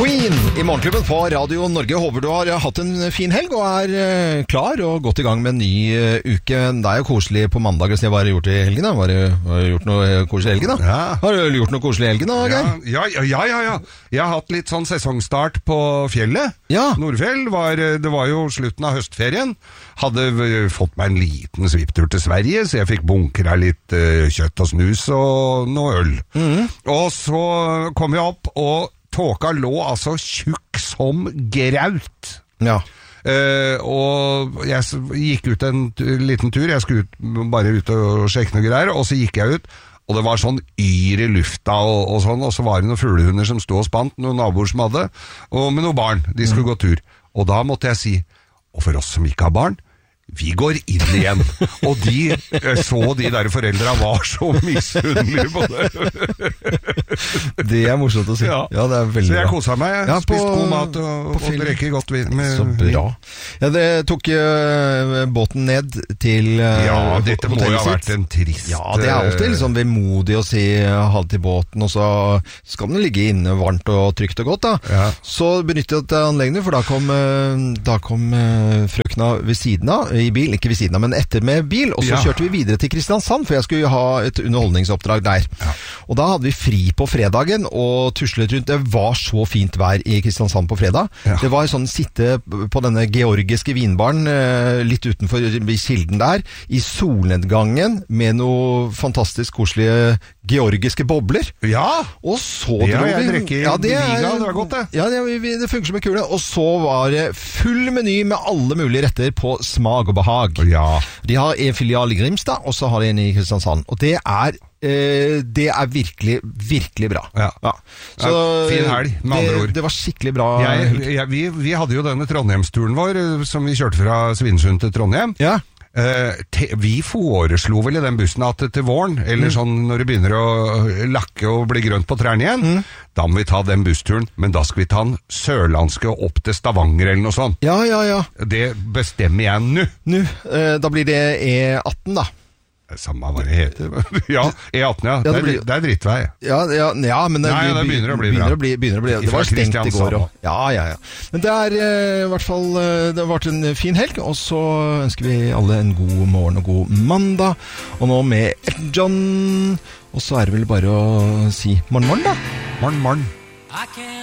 Queen i Morgenklubben på Radio Norge. Håper du har hatt en fin helg og er klar og godt i gang med en ny uke. Det er jo koselig på mandag. Hva har du gjort i helgen da? Har du gjort noe koselig i helgen da? Ja. Har du gjort noe koselig i helgen da, Geir? Ja. Jeg har hatt litt sånn sesongstart på fjellet. Ja. Nordfjell det var jo slutten av høstferien. Hadde fått meg en liten sviptur til Sverige, så jeg fikk bunkra litt kjøtt og snus og noe øl. Og så kom jeg opp, og tåka lå altså tjukk som graut. Ja. Og jeg gikk ut en liten tur. Jeg skulle bare ut og sjekke noe greier, og så gikk jeg ut, og det var sånn yr i lufta og sånn, og så var det noen fuglehunder som stod og spant, noen naboer som hadde, og med noen barn, de skulle gå tur. Og da måtte jeg si, og for oss som ikke har barn, vi går inn igjen. Og så de der foreldra var så misunnelige på det. Det er morsomt å si. Ja, det er veldig bra. Så jeg koset meg. Ja, spist god mat og drekke godt vin. Så bra. Ja, det tok båten ned til ja, dette må jo ha vært en trist. Ja, det er alltid liksom vemodig å si ha det til båten, og så skal den ligge inne varmt og trygt og godt da. Ja. Så benyttet jeg anleggene, for da kom frøkna ved siden av, i bil, ikke ved siden av, men etter med bil, og så kjørte vi videre til Kristiansand, for jeg skulle ha et underholdningsoppdrag der. Ja. Og da hadde vi fri på fredagen, og tuslet rundt. Det var så fint vær i Kristiansand på fredag. Ja. Det var sånn sitte på denne georgiske vinbaren, litt utenfor kilden der, i solnedgangen, med noe fantastisk koselige georgiske bobler. Ja! Og så dro vi. Jeg drikker det var godt det. Ja, det funker som en kule. Og så var det full meny med alle mulige retter på smak og behag. Ja. De har en filial i Grimstad, og så har de en i Kristiansand. Og det er virkelig, virkelig bra. Ja. Så, fin helg, med andre ord. Det var skikkelig bra. Vi hadde jo denne Trondheimsturen vår, som vi kjørte fra Svinesund til Trondheim. Ja. Vi foreslo vel i den bussen at til våren, eller sånn når det begynner å lakke og bli grønt på trærne igjen, da må vi ta den bussturen, men da skal vi ta den sørlandske opp til Stavanger eller noe sånt. Ja. Det bestemmer jeg nå. Da blir det E18 da. Samme hva det heter. Ja, E18, ja. Det er drittvei. Ja, men det begynner å bli bra. Begynner å bli. Det var stengt i går også. Ja. Men det er i hvert fall, det har vært en fin helg, og så ønsker vi alle en god morgen og god mandag. Og nå med Elton John, og så er det vel bare å si morgen da. Morgen.